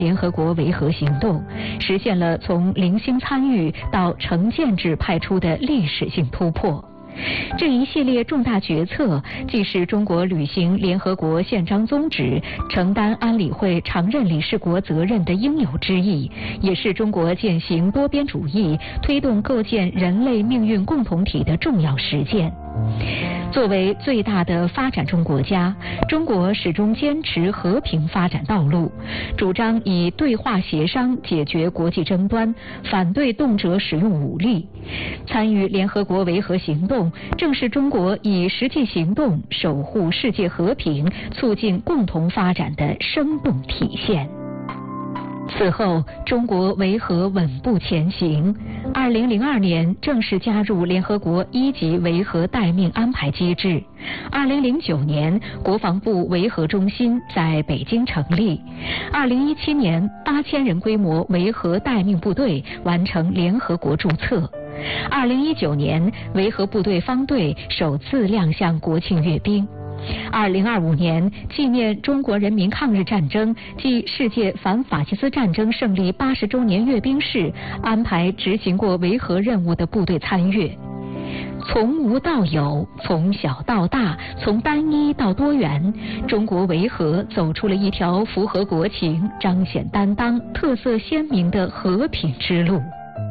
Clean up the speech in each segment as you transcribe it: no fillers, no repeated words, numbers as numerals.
联合国维和行动，实现了从零星参与到成建制派出的历史性突破。这一系列重大决策，既是中国履行联合国宪章宗旨、承担安理会常任理事国责任的应有之义，也是中国践行多边主义、推动构建人类命运共同体的重要实践。作为最大的发展中国家，中国始终坚持和平发展道路，主张以对话协商解决国际争端，反对动辄使用武力。参与联合国维和行动，正是中国以实际行动守护世界和平、促进共同发展的生动体现。此后，中国维和稳步前行。2002年正式加入联合国一级维和待命安排机制。2009年，国防部维和中心在北京成立。2017年，8000人规模维和待命部队完成联合国注册。2019年，维和部队方队首次亮相国庆阅兵。2025年，纪念中国人民抗日战争暨世界反法西斯战争胜利80周年阅兵式，安排执行过维和任务的部队参阅。从无到有，从小到大，从单一到多元，中国维和走出了一条符合国情、彰显担当、特色鲜明的和平之路。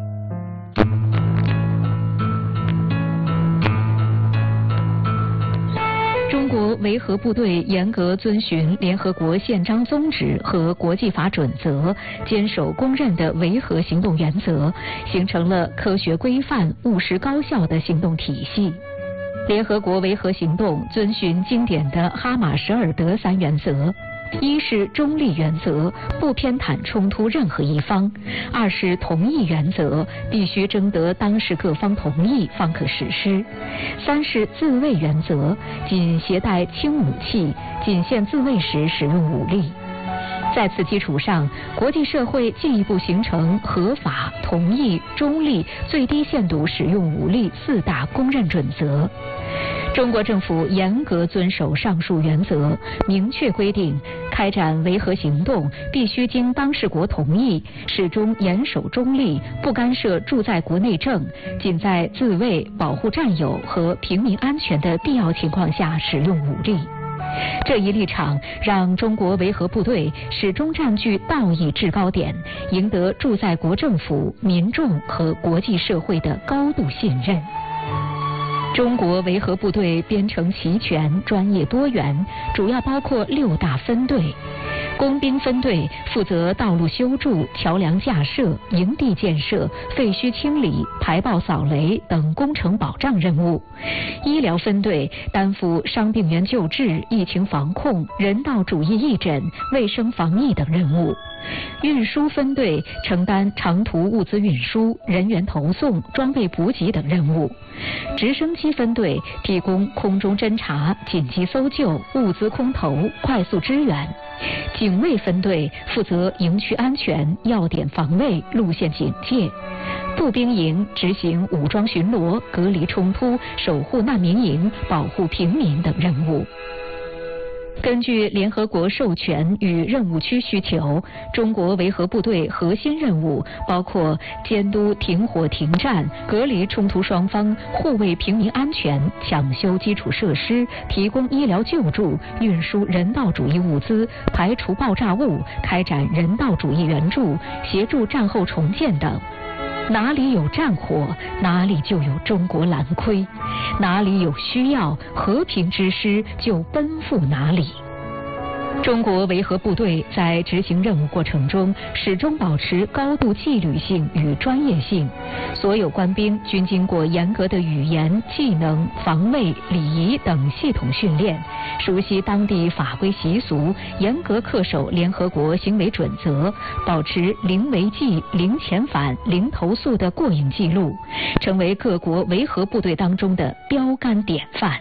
中国维和部队严格遵循联合国宪章宗旨和国际法准则，坚守公认的维和行动原则，形成了科学规范、务实高效的行动体系。联合国维和行动遵循经典的哈马什尔德3原则。一是中立原则，不偏袒冲突任何一方；二是同意原则，必须征得当事各方同意方可实施；三是自卫原则，仅携带轻武器，仅限自卫时使用武力。在此基础上，国际社会进一步形成合法、同意、中立、最低限度使用武力4大公认准则。中国政府严格遵守上述原则，明确规定，开展维和行动必须经当事国同意，始终严守中立，不干涉驻在国内政，仅在自卫、保护战友和平民安全的必要情况下使用武力。这一立场让中国维和部队始终占据道义制高点，赢得驻在国政府、民众和国际社会的高度信任。中国维和部队编成齐全、专业多元，主要包括6大分队。工兵分队负责道路修筑、桥梁架设、营地建设、废墟清理、排爆扫雷等工程保障任务。医疗分队担负伤病员救治、疫情防控、人道主义义诊、卫生防疫等任务。运输分队承担长途物资运输、人员投送、装备补给等任务。直升机分队提供空中侦察、紧急搜救、物资空投、快速支援。警卫分队负责营区安全、要点防卫、路线警戒。步兵营执行武装巡逻、隔离冲突、守护难民营、保护平民等任务。根据联合国授权与任务区需求，中国维和部队核心任务包括监督停火停战、隔离冲突双方、护卫平民安全、抢修基础设施、提供医疗救助、运输人道主义物资、排除爆炸物、开展人道主义援助、协助战后重建等。哪里有战火，哪里就有中国蓝盔；哪里有需要，和平之师就奔赴哪里。中国维和部队在执行任务过程中，始终保持高度纪律性与专业性。所有官兵均经过严格的语言、技能、防卫、礼仪等系统训练，熟悉当地法规习俗，严格恪守联合国行为准则，保持零违纪、零遣返、零投诉的过硬记录，成为各国维和部队当中的标杆典范。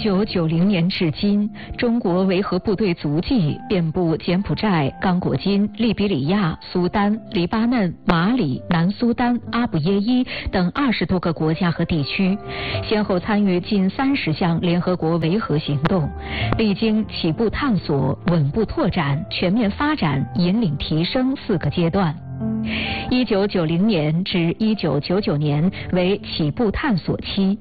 1990年至今，中国维和部队足迹遍布柬埔寨、刚果金、利比里亚、苏丹、黎巴嫩、马里、南苏丹、阿卜耶伊等20多个国家和地区，先后参与近30项联合国维和行动，历经起步探索、稳步拓展、全面发展、引领提升4个阶段。1990年至1999年为起步探索期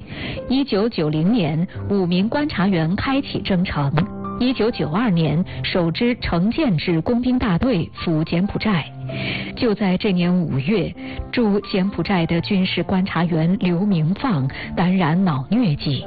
，1990年5名观察员开启征程，1992年首支成建制工兵大队赴柬埔寨。就在这年5月，驻柬埔寨的军事观察员刘明放感染脑疟疾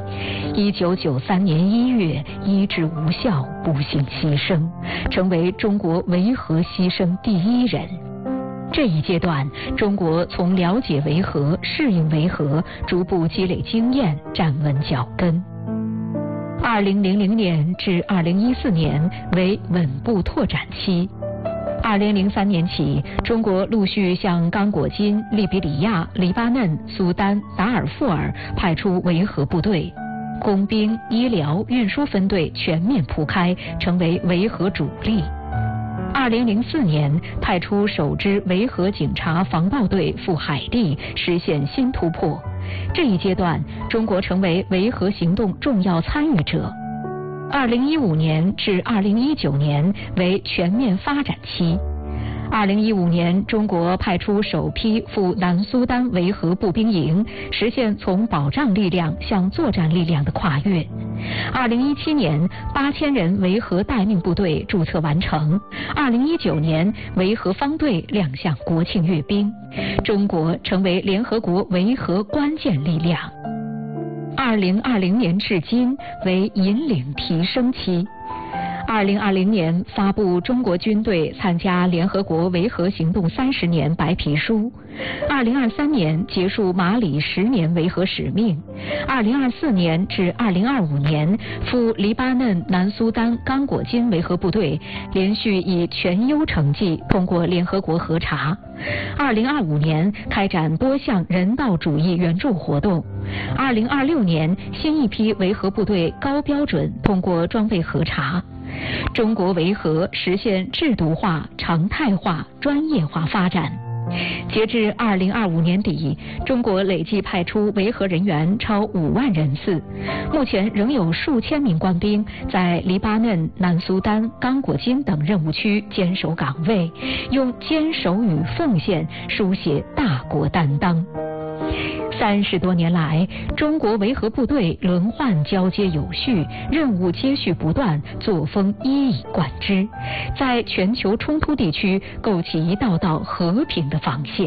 ，1993年1月医治无效，不幸牺牲，成为中国维和牺牲第1人。这一阶段，中国从了解维和、适应维和，逐步积累经验，站稳脚跟。2000年至2014年为稳步拓展期。2003年起，中国陆续向刚果金、利比里亚、黎巴嫩、苏丹、达尔富尔派出维和部队，工兵、医疗、运输分队全面铺开，成为维和主力。2004年派出首支维和警察防暴队赴海地，实现新突破。这一阶段，中国成为维和行动重要参与者。2015年至2019年为全面发展期。2015年，中国派出首批赴南苏丹维和步兵营，实现从保障力量向作战力量的跨越。2017年，8000人维和待命部队注册完成。2019年，维和方队亮相国庆阅兵，中国成为联合国维和关键力量。2020年至今为引领提升期。2020年发布中国军队参加联合国维和行动30年白皮书，2023年结束马里10年维和使命，2024年至2025年赴黎巴嫩、南苏丹、刚果金维和部队连续以全优成绩通过联合国核查，2025年开展多项人道主义援助活动，2026年新一批维和部队高标准通过装备核查。中国维和实现制度化、常态化、专业化发展。截至2025年底，中国累计派出维和人员超5万人次，目前仍有数千名官兵在黎巴嫩、南苏丹、刚果金等任务区坚守岗位，用坚守与奉献书写大国担当。30多年来，中国维和部队轮换交接有序，任务接续不断，作风一以贯之，在全球冲突地区构起一道道和平的防线。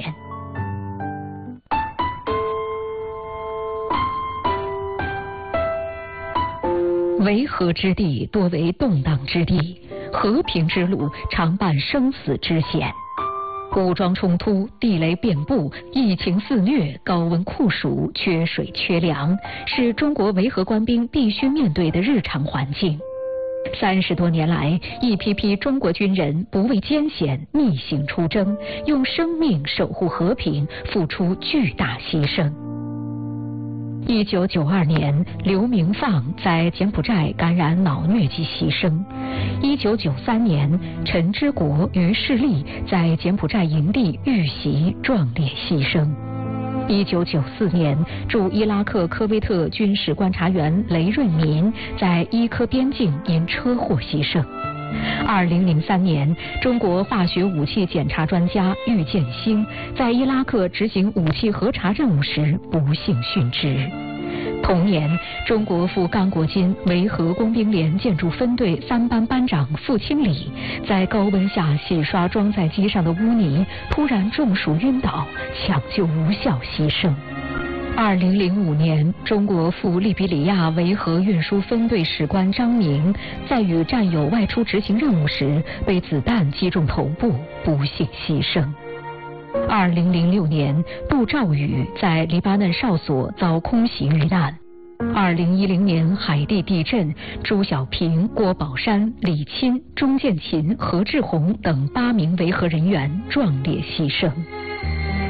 维和之地多为动荡之地，和平之路常伴生死之险。武装冲突、地雷遍布、疫情肆虐、高温酷暑、缺水缺粮，是中国维和官兵必须面对的日常环境。30多年来，一批批中国军人不畏艰险，逆行出征，用生命守护和平，付出巨大牺牲。1992年，刘明放在柬埔寨感染脑疟疾牺牲。1993年，陈之国、于世立在柬埔寨营地遇袭，壮烈牺牲。1994年，驻伊拉克科威特军事观察员雷瑞民在伊科边境因车祸牺牲。2003年，中国化学武器检查专家郁建兴在伊拉克执行武器核查任务时不幸殉职。同年，中国赴刚果金维和工兵连建筑分队3班班长傅清礼在高温下洗刷装载机上的污泥，突然中暑晕倒，抢救无效牺牲。2005年，中国赴利比里亚维和运输分队史官张明在与战友外出执行任务时被子弹击中头部，不幸牺牲。2006年，杜兆宇在黎巴嫩哨所遭空袭遇难。2010年海地地震，朱小平、郭宝山、李钦、钟建琴、何志宏等8名维和人员壮烈牺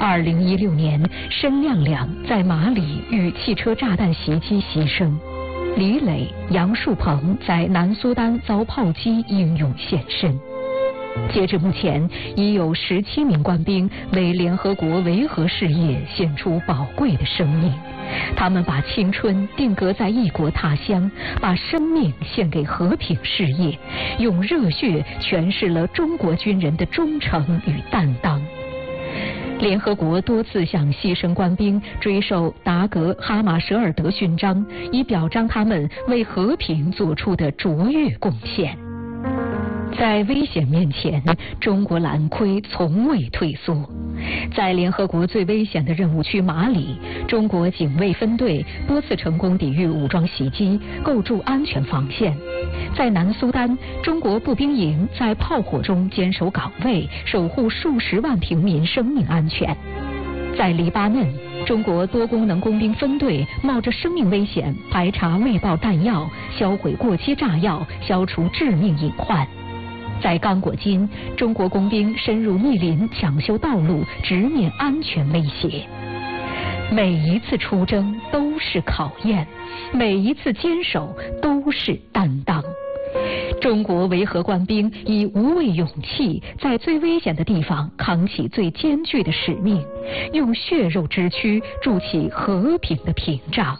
牲。2016年，申亮亮在马里遇汽车炸弹袭击牺牲。 李磊、杨树鹏在南苏丹遭炮击英勇献身。截至目前，已有17名官兵为联合国维和事业献出宝贵的生命。他们把青春定格在异国他乡，把生命献给和平事业，用热血诠释了中国军人的忠诚与担当。联合国多次向牺牲官兵追授达格哈马舍尔德勋章，以表彰他们为和平做出的卓越贡献。在危险面前，中国蓝盔从未退缩。在联合国最危险的任务区马里，中国警卫分队多次成功抵御武装袭击，构筑安全防线。在南苏丹，中国步兵营在炮火中坚守岗位，守护数十万平民生命安全。在黎巴嫩，中国多功能工兵分队冒着生命危险排查未爆弹药，销毁过期炸药，消除致命隐患。在刚果金，中国工兵深入密林抢修道路，直面安全威胁。每一次出征都是考验，每一次坚守都是担当。中国维和官兵以无畏勇气，在最危险的地方扛起最艰巨的使命，用血肉之躯筑起和平的屏障。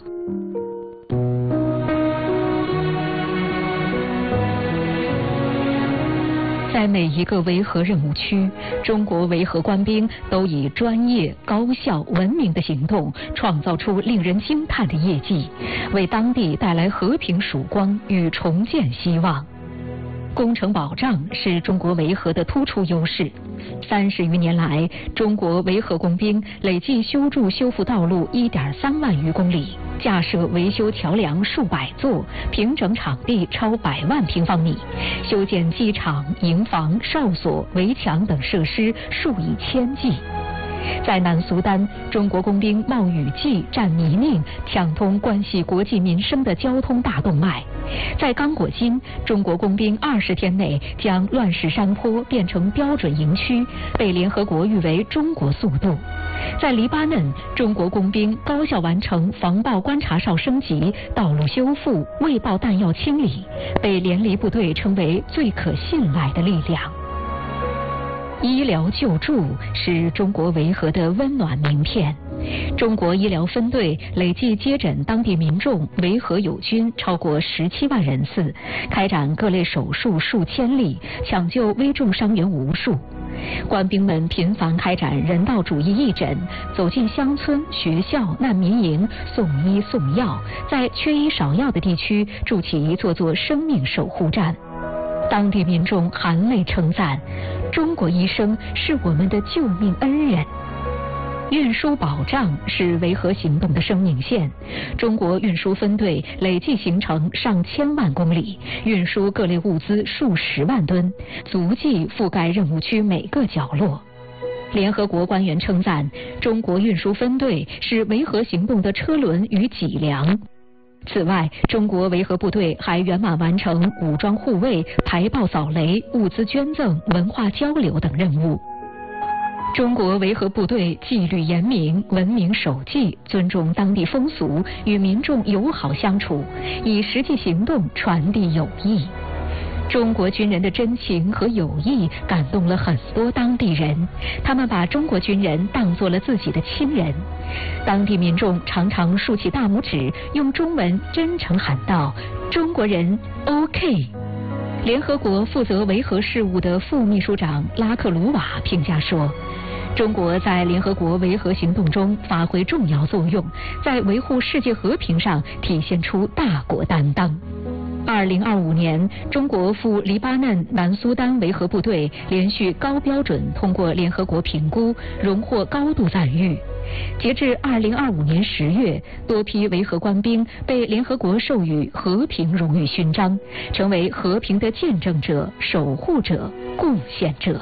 在每一个维和任务区，中国维和官兵都以专业、高效、文明的行动，创造出令人惊叹的业绩，为当地带来和平曙光与重建希望。工程保障是中国维和的突出优势。30余年来，中国维和工兵累计修筑修复道路1.3万余公里，架设维修桥梁数百座，平整场地超100万平方米，修建机场、营房、哨所、围墙等设施数以千计。在南苏丹，中国工兵冒雨季、占泥泞，抢通关系国计民生的交通大动脉。在刚果金，中国工兵20天内将乱石山坡变成标准营区，被联合国誉为中国速度。在黎巴嫩，中国工兵高效完成防爆观察哨升级、道路修复、未爆弹药清理，被联黎部队称为最可信赖的力量。医疗救助是中国维和的温暖名片。中国医疗分队累计接诊当地民众维和友军超过17万人次，开展各类手术数千例，抢救危重伤员无数。官兵们频繁开展人道主义义诊，走进乡村、学校、难民营，送医送药，在缺医少药的地区筑起一座座生命守护站。当地民众含泪称赞，中国医生是我们的救命恩人。运输保障是维和行动的生命线，中国运输分队累计行程上千万公里，运输各类物资数十万吨，足迹覆盖任务区每个角落。联合国官员称赞，中国运输分队是维和行动的车轮与脊梁。此外，中国维和部队还圆满完成武装护卫、排爆扫雷、物资捐赠、文化交流等任务。中国维和部队纪律严明，文明守纪，尊重当地风俗，与民众友好相处，以实际行动传递友谊。中国军人的真情和友谊感动了很多当地人，他们把中国军人当作了自己的亲人。当地民众常常竖起大拇指，用中文真诚喊道：“中国人 OK。”联合国负责维和事务的副秘书长拉克鲁瓦评价说，中国在联合国维和行动中发挥重要作用，在维护世界和平上体现出大国担当。2025年，中国赴黎巴嫩、南苏丹维和部队连续高标准通过联合国评估，荣获高度赞誉。截至2025年10月，多批维和官兵被联合国授予和平荣誉勋章，成为和平的见证者、守护者、贡献者。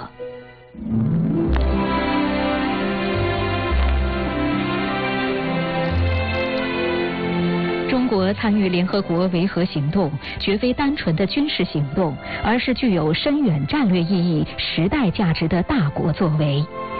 中国参与联合国维和行动，绝非单纯的军事行动，而是具有深远战略意义、时代价值的大国作为。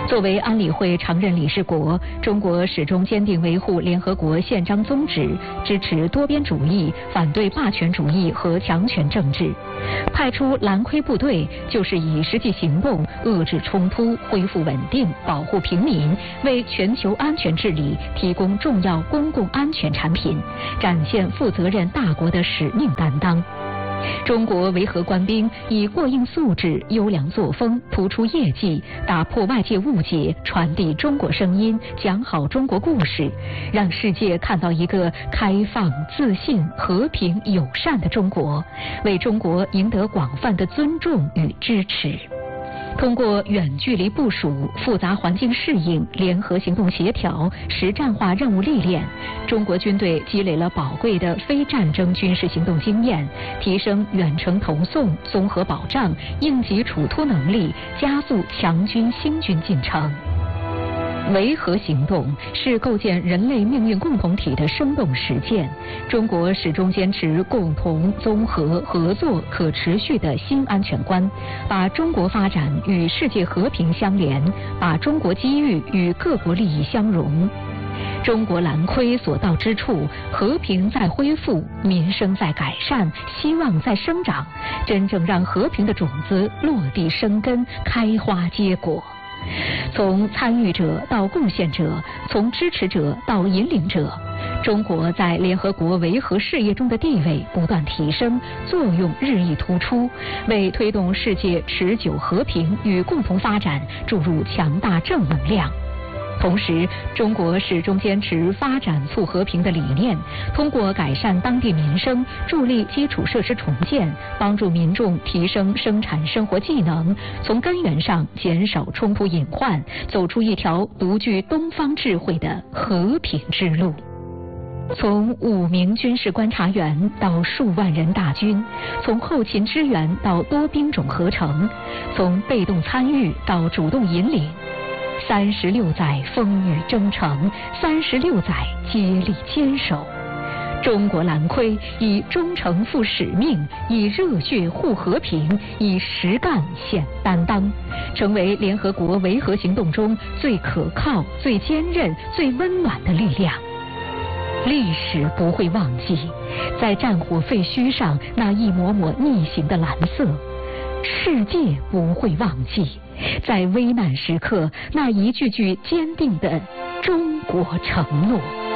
作为安理会常任理事国，中国始终坚定维护联合国宪章宗旨，支持多边主义，反对霸权主义和强权政治。派出蓝盔部队，就是以实际行动遏制冲突、恢复稳定、保护平民，为全球安全治理提供重要公共安全产品，展现负责任大国的使命担当。中国维和官兵以过硬素质、优良作风突出业绩，打破外界误解，传递中国声音，讲好中国故事，让世界看到一个开放、自信、和平、友善的中国，为中国赢得广泛的尊重与支持。通过远距离部署、复杂环境适应、联合行动协调、实战化任务历练，中国军队积累了宝贵的非战争军事行动经验，提升远程投送、综合保障、应急处突能力，加速强军兴军进程。维和行动是构建人类命运共同体的生动实践。中国始终坚持共同、综合、合作、可持续的新安全观，把中国发展与世界和平相连，把中国机遇与各国利益相融。中国蓝盔所到之处，和平在恢复，民生在改善，希望在生长，真正让和平的种子落地生根，开花结果。从参与者到贡献者，从支持者到引领者，中国在联合国维和事业中的地位不断提升，作用日益突出，为推动世界持久和平与共同发展注入强大正能量。同时，中国始终坚持发展促和平的理念，通过改善当地民生，助力基础设施重建，帮助民众提升生产生活技能，从根源上减少冲突隐患，走出一条独具东方智慧的和平之路。从5名军事观察员到数万人大军，从后勤支援到多兵种合成，从被动参与到主动引领。36载风雨征程，36载接力坚守。中国蓝盔以忠诚负使命，以热血护和平，以实干显担当，成为联合国维和行动中最可靠、最坚韧、最温暖的力量。历史不会忘记，在战火废墟上那一抹抹逆行的蓝色；世界不会忘记，在危难时刻那一句句坚定的中国承诺。